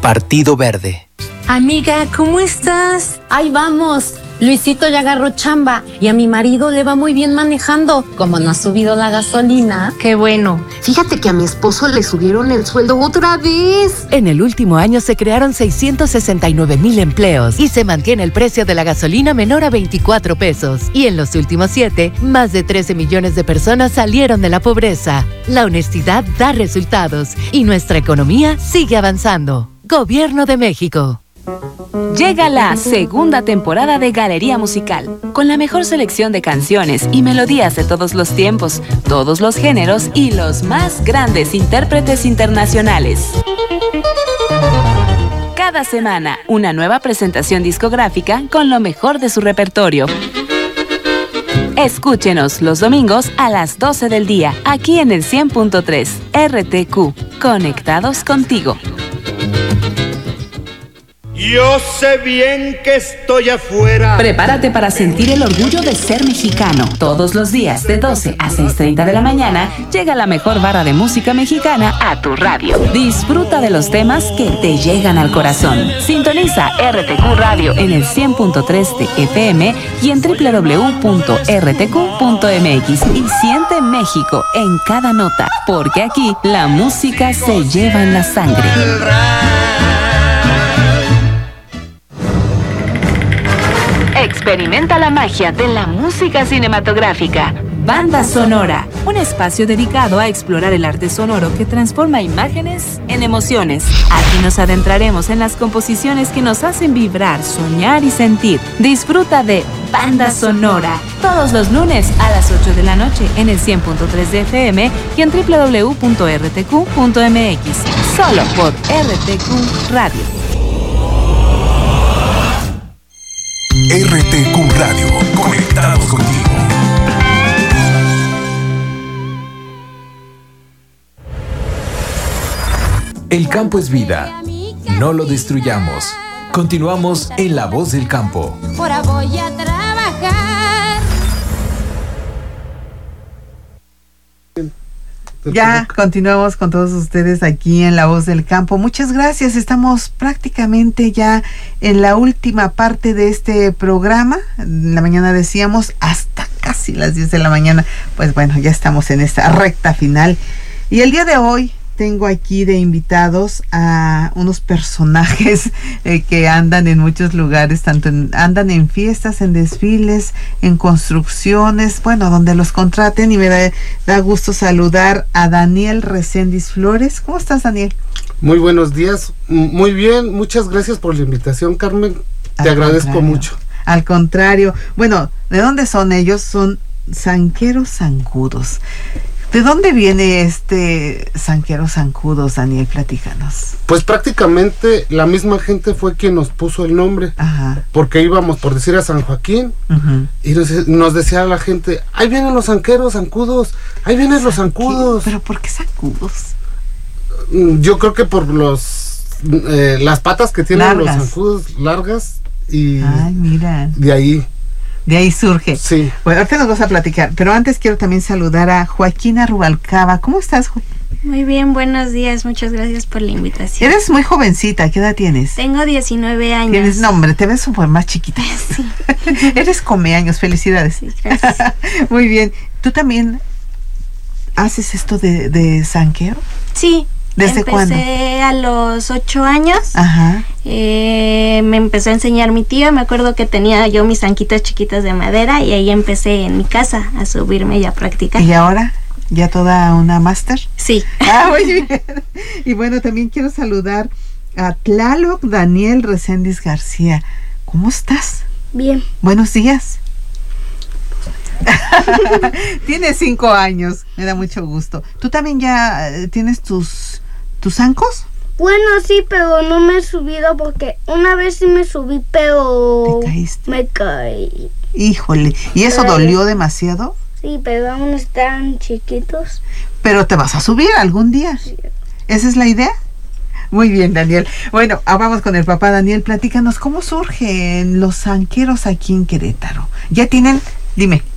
Partido Verde. Amiga, ¿cómo estás? Ahí vamos. Luisito ya agarró chamba y a mi marido le va muy bien manejando. Como no ha subido la gasolina. Qué bueno. Fíjate que a mi esposo le subieron el sueldo otra vez. En el último año se crearon 669,000 empleos y se mantiene el precio de la gasolina menor a 24 pesos. Y en los últimos 7, más de 13 millones de personas salieron de la pobreza. La honestidad da resultados y nuestra economía sigue avanzando. Gobierno de México. Llega la segunda temporada de Galería Musical, con la mejor selección de canciones y melodías de todos los tiempos, todos los géneros y los más grandes intérpretes internacionales. Cada semana, una nueva presentación discográfica con lo mejor de su repertorio. Escúchenos los domingos a las 12 del día, aquí en el 100.3 RTQ, conectados contigo. Yo sé bien que estoy afuera. Prepárate para sentir el orgullo de ser mexicano. Todos los días de 12 a 6:30 de la mañana llega la mejor barra de música mexicana a tu radio. Disfruta de los temas que te llegan al corazón. Sintoniza RTQ Radio en el 100.3 de FM y en www.rtq.mx y siente México en cada nota, porque aquí la música se lleva en la sangre. Experimenta la magia de la música cinematográfica. Banda Sonora, un espacio dedicado a explorar el arte sonoro que transforma imágenes en emociones. Aquí nos adentraremos en las composiciones que nos hacen vibrar, soñar y sentir. Disfruta de Banda Sonora todos los lunes a las 8 de la noche en el 100.3 de FM y en www.rtq.mx. Solo por RTQ Radio. RTQ Radio, conectados contigo. El campo es vida. No lo destruyamos. Continuamos en La Voz del Campo. Ahora voy a trabajar. Ya continuamos con todos ustedes aquí en La Voz del Campo. Muchas gracias. Estamos prácticamente ya en la última parte de este programa. En la mañana decíamos hasta casi las 10 de la mañana. Pues bueno, ya estamos en esta recta final. Y el día de hoy tengo aquí de invitados a unos personajes que andan en muchos lugares, andan en fiestas, en desfiles, en construcciones, bueno, donde los contraten, y me da gusto saludar a Daniel Reséndiz Flores. ¿Cómo estás, Daniel? Muy buenos días, muy bien, muchas gracias por la invitación, Carmen, te agradezco mucho. Al contrario, bueno, ¿de dónde son ellos? Son zanqueros zancudos. ¿De dónde viene este zanqueros zancudos, Daniel? Platícanos. Pues prácticamente la misma gente fue quien nos puso el nombre. Ajá. Porque íbamos, por decir, a San Joaquín, y nos decía la gente, ahí vienen los zanqueros zancudos, ahí vienen los zancudos. ¿Pero por qué zancudos? Yo creo que por las patas que tienen largas. Los zancudos largas, y ay, mira, de ahí surge. Sí. Bueno, ahorita nos vas a platicar, pero antes quiero también saludar a Joaquina Rubalcaba. ¿Cómo estás, Muy bien, buenos días, muchas gracias por la invitación. Eres muy jovencita, ¿qué edad tienes? Tengo 19 años. Tienes nombre, te ves súper más chiquita. Sí. Eres comeaños, felicidades. Sí, gracias. Muy bien, ¿tú también haces esto de zanqueo? Sí. ¿Desde cuándo? Empecé a los 8 años. Ajá. Me empezó a enseñar mi tío. Me acuerdo que tenía yo mis zanquitas chiquitas de madera y ahí empecé en mi casa a subirme y a practicar. ¿Y ahora? ¿Ya toda una máster? Sí. Ah, muy bien. Y bueno, también quiero saludar a Tlaloc Daniel Reséndiz García. ¿Cómo estás? Bien. Buenos días. Tienes 5 años, me da mucho gusto. ¿Tú también ya tienes tus zancos? Bueno, sí, pero no me he subido porque una vez sí me subí, pero... ¿Te caíste? Me caí. Híjole, ¿y eso dolió demasiado? Sí, pero aún están chiquitos. Pero te vas a subir algún día. Sí. ¿Esa es la idea? Muy bien, Daniel. Bueno, vamos con el papá. Daniel, platícanos, ¿cómo surgen los zanqueros aquí en Querétaro? Ya tienen, dime.